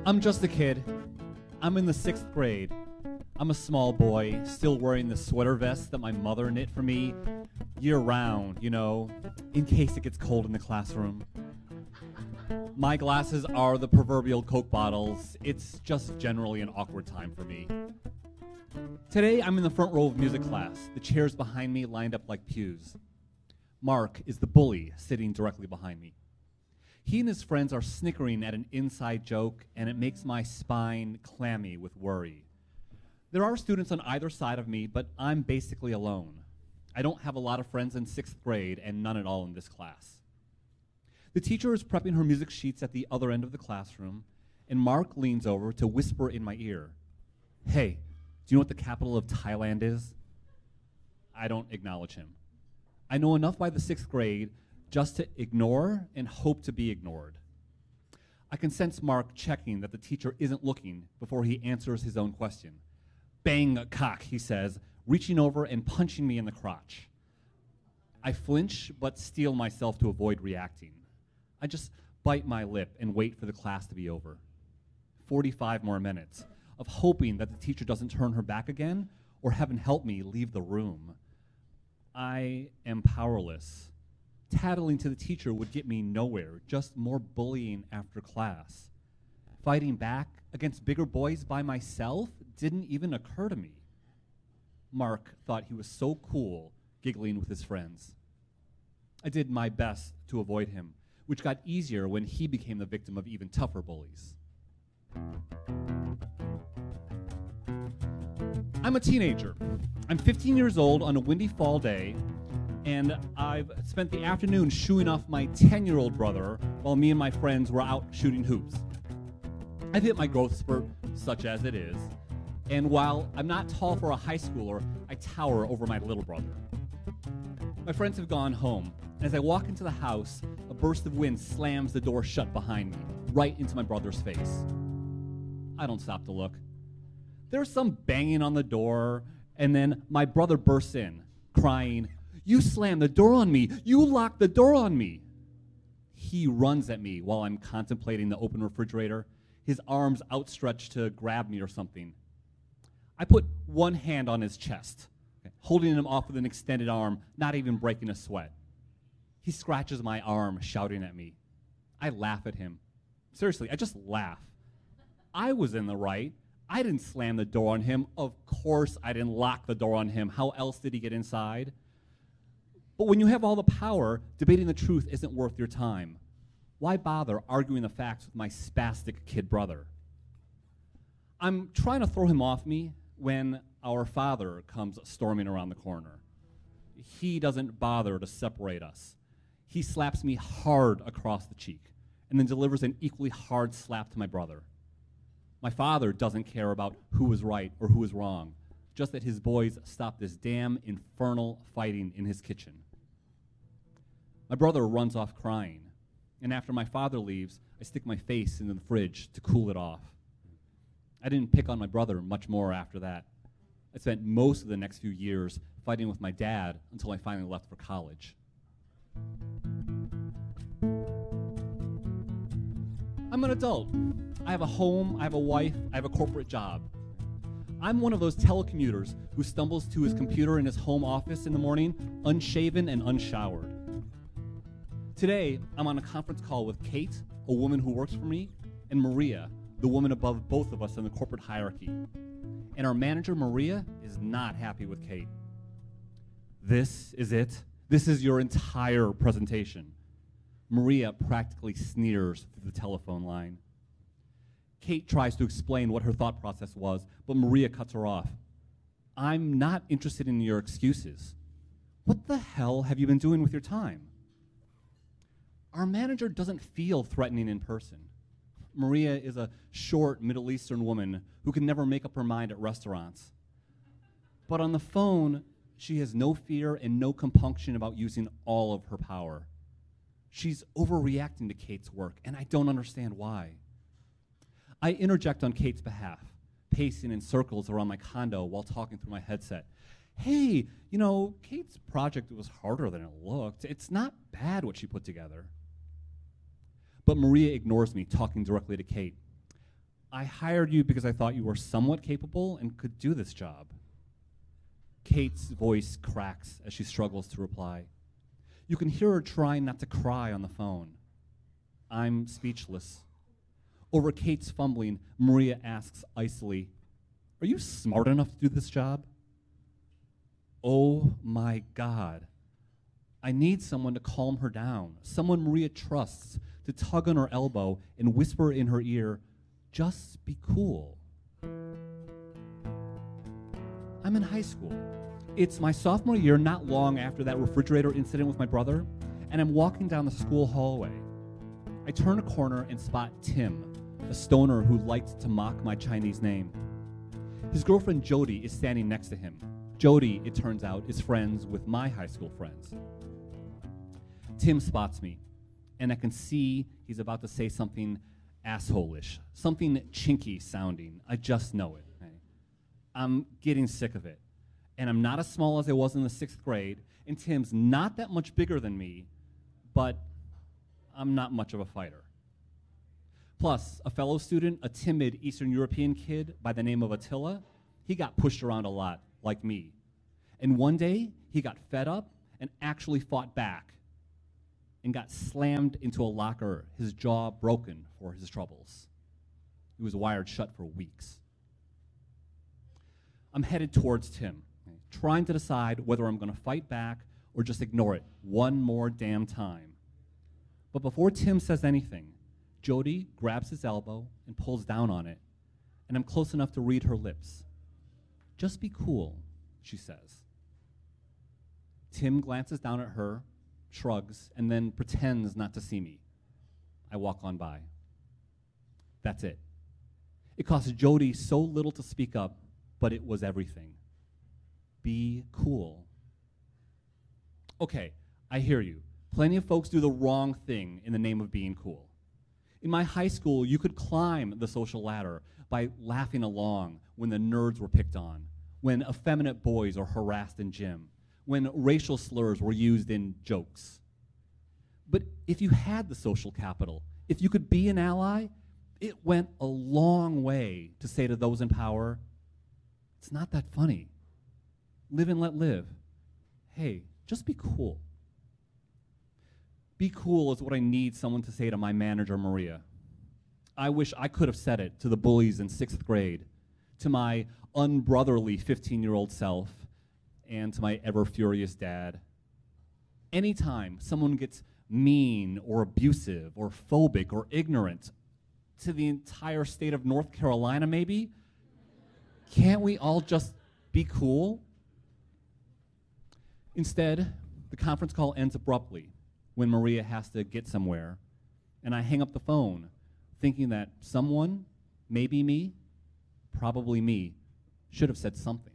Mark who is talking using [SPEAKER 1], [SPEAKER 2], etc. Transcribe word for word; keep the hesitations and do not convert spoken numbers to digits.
[SPEAKER 1] I'm just a kid. I'm in the sixth grade. I'm a small boy, still wearing the sweater vest that my mother knit for me year-round, you know, in case it gets cold in the classroom. My glasses are the proverbial Coke bottles. It's just generally an awkward time for me. Today, I'm in the front row of music class, the chairs behind me lined up like pews. Mark is the bully sitting directly behind me. He and his friends are snickering at an inside joke, and it makes my spine clammy with worry. There are students on either side of me, but I'm basically alone. I don't have a lot of friends in sixth grade, and none at all in this class. The teacher is prepping her music sheets at the other end of the classroom, and Mark leans over to whisper in my ear, "Hey, do you know what the capital of Thailand is?" I don't acknowledge him. I know enough by the sixth grade just to ignore and hope to be ignored. I can sense Mark checking that the teacher isn't looking before he answers his own question. "Bang, cock," he says, reaching over and punching me in the crotch. I flinch, but steel myself to avoid reacting. I just bite my lip and wait for the class to be over. forty-five more minutes of hoping that the teacher doesn't turn her back again, or heaven help me, leave the room. I am powerless. Tattling to the teacher would get me nowhere, just more bullying after class. Fighting back against bigger boys by myself didn't even occur to me. Mark thought he was so cool, giggling with his friends. I did my best to avoid him, which got easier when he became the victim of even tougher bullies. I'm a teenager. I'm fifteen years old on a windy fall day, and I've spent the afternoon shooing off my ten-year-old brother while me and my friends were out shooting hoops. I've hit my growth spurt, such as it is, and while I'm not tall for a high schooler, I tower over my little brother. My friends have gone home, and as I walk into the house, a burst of wind slams the door shut behind me, right into my brother's face. I don't stop to look. There's some banging on the door, and then my brother bursts in, crying, "You slammed the door on me! You locked the door on me!" He runs at me while I'm contemplating the open refrigerator, his arms outstretched to grab me or something. I put one hand on his chest, holding him off with an extended arm, not even breaking a sweat. He scratches my arm, shouting at me. I laugh at him. Seriously, I just laugh. I was in the right. I didn't slam the door on him. Of course I didn't lock the door on him. How else did he get inside? But when you have all the power, debating the truth isn't worth your time. Why bother arguing the facts with my spastic kid brother? I'm trying to throw him off me when our father comes storming around the corner. He doesn't bother to separate us. He slaps me hard across the cheek and then delivers an equally hard slap to my brother. My father doesn't care about who was right or who was wrong, just that his boys stop this damn infernal fighting in his kitchen. My brother runs off crying, and after my father leaves, I stick my face into the fridge to cool it off. I didn't pick on my brother much more after that. I spent most of the next few years fighting with my dad until I finally left for college. I'm an adult. I have a home, I have a wife, I have a corporate job. I'm one of those telecommuters who stumbles to his computer in his home office in the morning, unshaven and unshowered. Today, I'm on a conference call with Kate, a woman who works for me, and Maria, the woman above both of us in the corporate hierarchy. And our manager, Maria, is not happy with Kate. This is it? This is your entire presentation. Maria practically sneers through the telephone line. Kate tries to explain what her thought process was, but Maria cuts her off. "I'm not interested in your excuses. What the hell have you been doing with your time?" Our manager doesn't feel threatening in person. Maria is a short Middle Eastern woman who can never make up her mind at restaurants. But on the phone, she has no fear and no compunction about using all of her power. She's overreacting to Kate's work, and I don't understand why. I interject on Kate's behalf, pacing in circles around my condo while talking through my headset. "Hey, you know, Kate's project was harder than it looked. It's not bad what she put together." But Maria ignores me, talking directly to Kate. I hired you because I thought you were somewhat capable and could do this job. Kate's voice cracks as she struggles to reply. You can hear her trying not to cry on the phone. I'm speechless. Over Kate's fumbling, Maria asks icily, "Are you smart enough to do this job?" Oh my God. I need someone to calm her down, someone Maria trusts to tug on her elbow and whisper in her ear, "Just be cool." I'm in high school. It's my sophomore year, not long after that refrigerator incident with my brother, and I'm walking down the school hallway. I turn a corner and spot Tim, a stoner who liked to mock my Chinese name. His girlfriend Jody is standing next to him. Jody, it turns out, is friends with my high school friends. Tim spots me, and I can see he's about to say something asshole-ish, something chinky sounding. I just know it. Right? I'm getting sick of it. And I'm not as small as I was in the sixth grade, and Tim's not that much bigger than me, but I'm not much of a fighter. Plus, a fellow student, a timid Eastern European kid by the name of Attila, he got pushed around a lot, like me. And one day, he got fed up and actually fought back and got slammed into a locker, his jaw broken for his troubles. He was wired shut for weeks. I'm headed towards Tim, trying to decide whether I'm going to fight back or just ignore it one more damn time. But before Tim says anything, Jody grabs his elbow and pulls down on it, and I'm close enough to read her lips. "Just be cool," she says. Tim glances down at her, shrugs, and then pretends not to see me. I walk on by. That's it. It cost Jody so little to speak up, but it was everything. Be cool. Okay, I hear you. Plenty of folks do the wrong thing in the name of being cool. In my high school, you could climb the social ladder by laughing along when the nerds were picked on, when effeminate boys are harassed in gym, when racial slurs were used in jokes. But if you had the social capital, if you could be an ally, it went a long way to say to those in power, "It's not that funny. Live and let live. Hey, just be cool." Be cool is what I need someone to say to my manager, Maria. I wish I could have said it to the bullies in sixth grade, to my unbrotherly fifteen-year-old self, and to my ever-furious dad. Anytime someone gets mean or abusive or phobic or ignorant to the entire state of North Carolina, maybe, can't we all just be cool? Instead, the conference call ends abruptly when Maria has to get somewhere, and I hang up the phone, thinking that someone, maybe me, probably me, should have said something.